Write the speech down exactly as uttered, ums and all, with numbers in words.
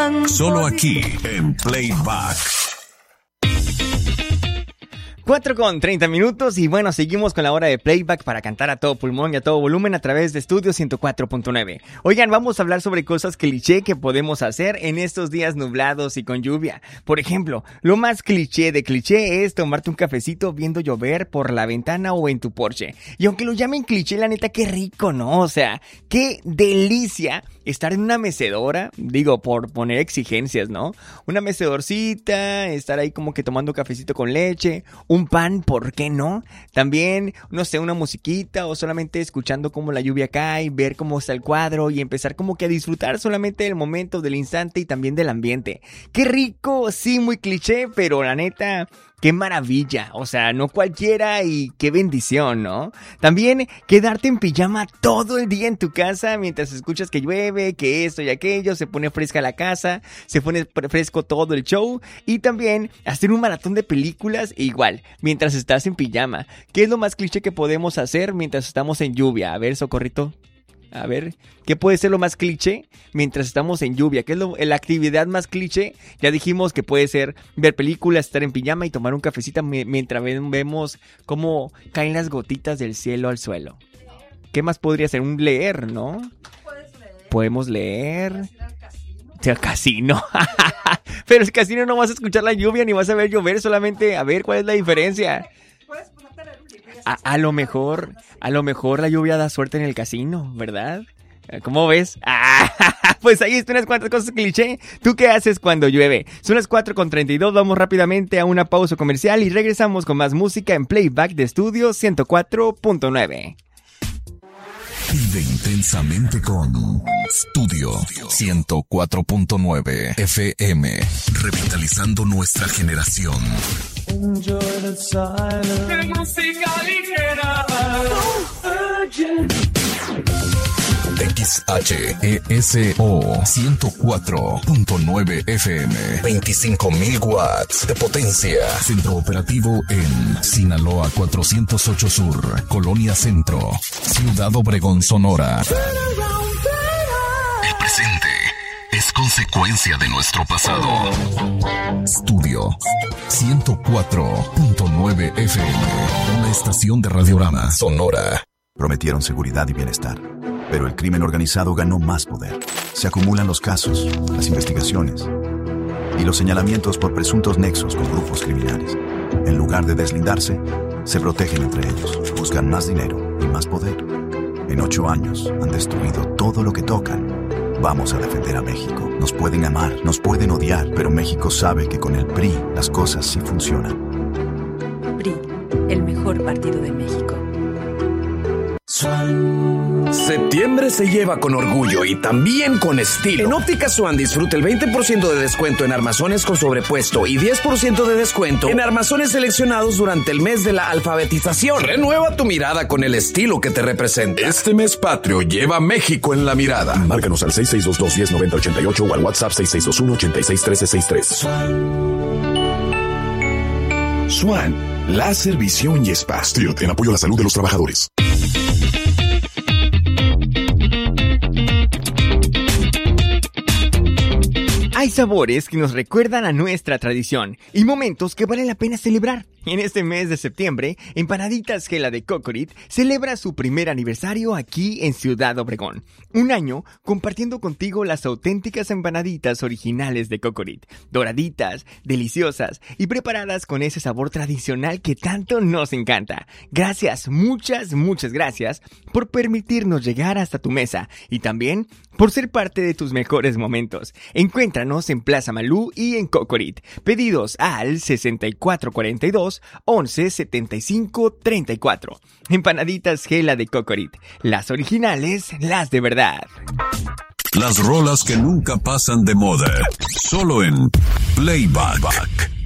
Solo aquí en Playback. cuatro con treinta minutos y bueno, seguimos con la hora de Playback para cantar a todo pulmón y a todo volumen a través de Estudio ciento cuatro punto nueve. Oigan, vamos a hablar sobre cosas cliché que podemos hacer en estos días nublados y con lluvia. Por ejemplo, lo más cliché de cliché es tomarte un cafecito viendo llover por la ventana o en tu Porsche. Y aunque lo llamen cliché, la neta, qué rico, ¿no? O sea, qué delicia estar en una mecedora, digo, por poner exigencias, ¿no? Una mecedorcita, estar ahí como que tomando cafecito con leche, un pan, ¿por qué no? También, no sé, una musiquita o solamente escuchando cómo la lluvia cae, ver cómo está el cuadro y empezar como que a disfrutar solamente del momento, del instante y también del ambiente. ¡Qué rico! Sí, muy cliché, pero la neta, ¡qué maravilla! O sea, no cualquiera y qué bendición, ¿no? También quedarte en pijama todo el día en tu casa mientras escuchas que llueve, que esto y aquello, se pone fresca la casa, se pone fresco todo el show y también hacer un maratón de películas igual, mientras estás en pijama. ¿Qué es lo más cliché que podemos hacer mientras estamos en lluvia? A ver, Socorrito. A ver, ¿qué puede ser lo más cliché mientras estamos en lluvia? ¿Qué es lo, la actividad más cliché? Ya dijimos que puede ser ver películas, estar en pijama y tomar un cafecito mientras vemos cómo caen las gotitas del cielo al suelo. ¿Qué más podría ser? Un leer, ¿no? Puedes leer. Podemos leer. Al casino. Pero el casino no vas a escuchar la lluvia ni vas a ver llover, solamente a ver cuál es la diferencia. A, a lo mejor, a lo mejor la lluvia da suerte en el casino, ¿verdad? ¿Cómo ves? Ah, pues ahí están unas cuantas cosas cliché. ¿Tú qué haces cuando llueve? Son las cuatro con treinta y dos, vamos rápidamente a una pausa comercial y regresamos con más música en Playback de Estudio ciento cuatro punto nueve. Vive intensamente con Estudio ciento cuatro punto nueve F M, revitalizando nuestra generación. Enjoy the silence. Música ligera. X H E S O ciento cuatro punto nueve F M, veinticinco mil watts de potencia. Centro operativo en Sinaloa cuatrocientos ocho Sur, Colonia Centro, Ciudad Obregón, Sonora. El presente es consecuencia de nuestro pasado. Estudio ciento cuatro punto nueve F M, una estación de Radiorama Sonora. Prometieron seguridad y bienestar, pero el crimen organizado ganó más poder. Se acumulan los casos, las investigaciones y los señalamientos por presuntos nexos con grupos criminales. En lugar de deslindarse, se protegen entre ellos, buscan más dinero y más poder. En ocho años han destruido todo lo que tocan. Vamos a defender a México. Nos pueden amar, nos pueden odiar, pero México sabe que con el P R I las cosas sí funcionan. P R I, el mejor partido de México. Septiembre se lleva con orgullo y también con estilo. En Óptica Swan disfruta el veinte por ciento de descuento en armazones con sobrepuesto y diez por ciento de descuento en armazones seleccionados durante el mes de la alfabetización. Renueva tu mirada con el estilo que te representa. Este mes patrio lleva México en la mirada. Márcanos al seis seis dos dos, uno cero nueve cero ocho ocho o al WhatsApp seis seis dos uno, ocho seis uno tres seis tres. Swan, láser, visión y spa. Stilt, en apoyo a la salud de los trabajadores. Hay sabores que nos recuerdan a nuestra tradición y momentos que vale la pena celebrar. En este mes de septiembre, Empanaditas Gela de Cocorit celebra su primer aniversario aquí en Ciudad Obregón. Un año compartiendo contigo las auténticas empanaditas originales de Cocorit. Doraditas, deliciosas y preparadas con ese sabor tradicional que tanto nos encanta. Gracias, muchas, muchas gracias por permitirnos llegar hasta tu mesa y también por ser parte de tus mejores momentos. Encuéntranos en Plaza Malú y en Cocorit. Pedidos al sesenta y cuatro cuarenta y dos, once setenta y cinco treinta y cuatro. Empanaditas Gela de Cocorit. Las originales, las de verdad. Las rolas que nunca pasan de moda. Solo en Playback.